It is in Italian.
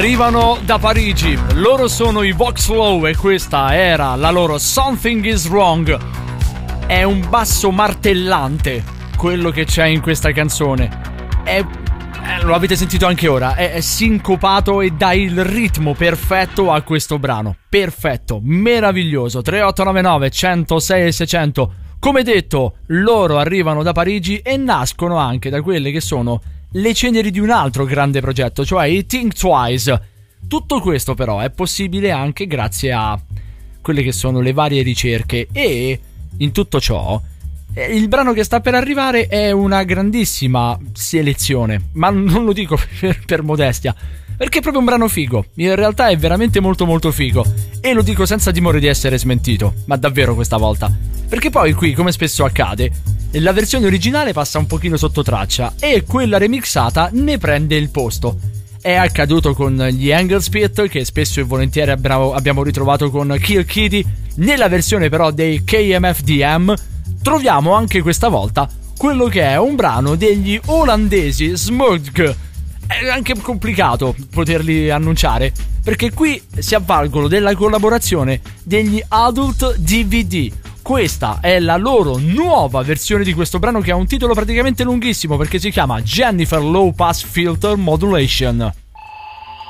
Arrivano da Parigi, loro sono i Voxlow e questa era la loro Something is Wrong. È un basso martellante quello che c'è in questa canzone. Lo avete sentito anche ora, è sincopato e dà il ritmo perfetto a questo brano. Perfetto, meraviglioso. 3899 106 e 600. Come detto, loro arrivano da Parigi e nascono anche da quelle che sono le ceneri di un altro grande progetto, cioè i Think Twice. Tutto questo però è possibile anche grazie a quelle che sono le varie ricerche, e in tutto ciò il brano che sta per arrivare è una grandissima selezione, ma non lo dico per modestia, perché è proprio un brano figo. In realtà è veramente molto molto figo, e lo dico senza timore di essere smentito, ma davvero questa volta, perché poi qui, come spesso accade, la versione originale passa un pochino sotto traccia e quella remixata ne prende il posto. È accaduto con gli Engelspit, che spesso e volentieri abbiamo ritrovato con Kill Kitty. Nella versione però dei KMFDM troviamo anche questa volta quello che è un brano degli olandesi Smurg. È anche complicato poterli annunciare, perché qui si avvalgono della collaborazione degli Adult DVD. Questa è la loro nuova versione di questo brano, che ha un titolo praticamente lunghissimo perché si chiama Jennifer Low Pass Filter Modulation.